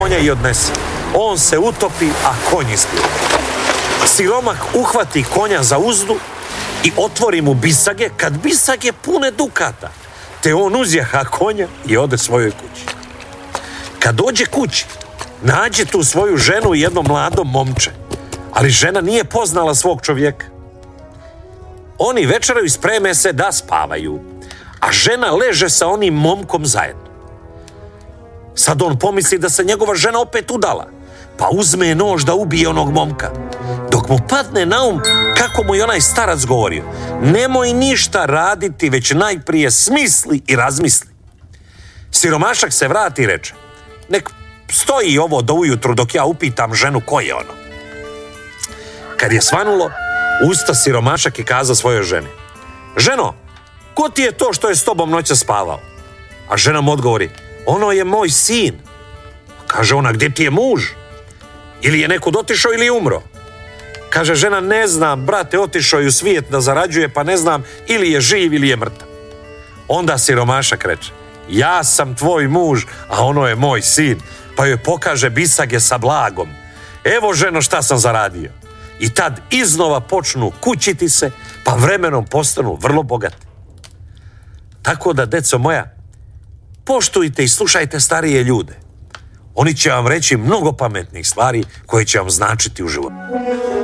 konja i odnese. On se utopi, a konj ispliva. Siromak uhvati konja za uzdu i otvori mu bisage, kad bisage pune dukata, te on uzjaha konja i ode svojoj kući. Kad dođe kući, nađe tu svoju ženu i jedno mlado momče, ali žena nije poznala svog čovjeka. Oni večeraju i spreme se da spavaju, a žena leže sa onim momkom zajedno. Sad on pomisli da se njegova žena opet udala, pa uzme nož da ubije onog momka. Dok mu padne na um kako mu je onaj starac govorio: nemoj ništa raditi, već najprije smisli i razmisli. Siromašak se vrati i reče: nek stoji ovo do ujutru dok ja upitam ženu ko je ono. Kad je svanulo, usta siromašak i kazao svojoj ženi: ženo, ko ti je to što je s tobom noća spavao? A žena mu odgovori: ono je moj sin. Kaže ona: gdje ti je muž? Ili je neko otišao ili je umro? Kaže žena: ne znam, brate, otišao je u svijet da zarađuje, pa ne znam ili je živ ili je mrtav. Onda siromašak reče: ja sam tvoj muž, a ono je moj sin. Pa joj pokaže bisage sa blagom. Evo ženo šta sam zaradio. I tad iznova počnu kućiti se, pa vremenom postanu vrlo bogati. Tako da, deco moja, poštujte i slušajte starije ljude. Oni će vam reći mnogo pametnih stvari koje će vam značiti u životu.